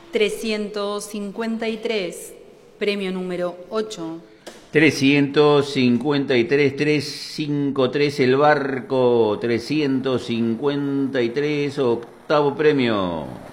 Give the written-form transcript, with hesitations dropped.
353, premio número 8. 353, 353 el barco, 353, octavo premio.